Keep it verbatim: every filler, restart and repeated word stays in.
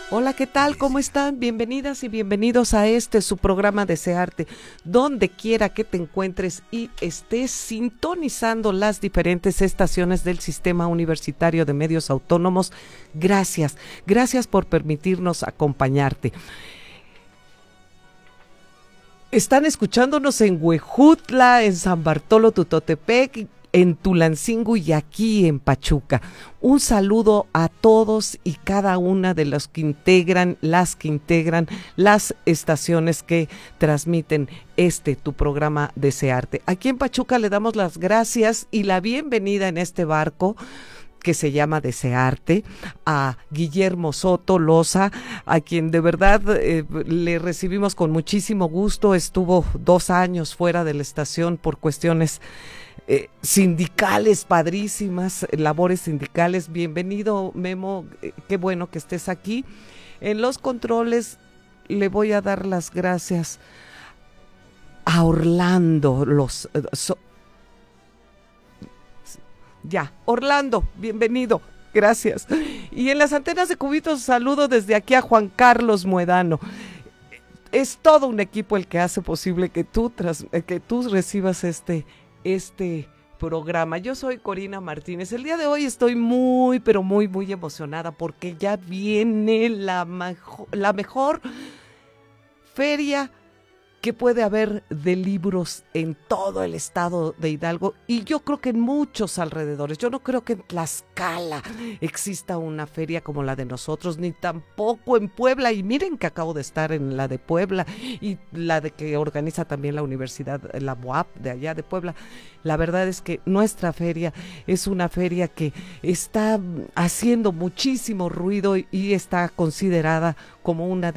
Hola, ¿qué tal? ¿Cómo están? Bienvenidas y bienvenidos a este su programa Desearte, donde quiera que te encuentres y estés sintonizando las diferentes estaciones del Sistema Universitario de Medios Autónomos. Gracias, gracias por permitirnos acompañarte. Están escuchándonos en Huejutla, en San Bartolo Tutotepec, en Tulancingo y aquí en Pachuca. Un saludo a todos y cada una de los que integran, las que integran las estaciones que transmiten este tu programa Desearte. Aquí en Pachuca le damos las gracias y la bienvenida en este barco que se llama Desearte, a Guillermo Soto Loza, a quien de verdad eh, le recibimos con muchísimo gusto. Estuvo dos años fuera de la estación por cuestiones Eh, sindicales padrísimas, labores sindicales. Bienvenido, Memo, eh, qué bueno que estés aquí. En los controles le voy a dar las gracias a Orlando. Los eh, so, ya, Orlando, bienvenido, gracias. Y en las antenas de Cubitos saludo desde aquí a Juan Carlos Muedano. Es todo un equipo el que hace posible que tú, tras, que tú recibas este este programa. Yo soy Corina Martínez. El día de hoy estoy muy, pero muy, muy emocionada porque ya viene la, majo, la mejor feria que puede haber de libros en todo el estado de Hidalgo y yo creo que en muchos alrededores. Yo no creo que en Tlaxcala exista una feria como la de nosotros, ni tampoco en Puebla. Y miren que acabo de estar en la de Puebla y la de que organiza también la universidad, la B U A P de allá de Puebla. La verdad es que nuestra feria es una feria que está haciendo muchísimo ruido y está considerada como una de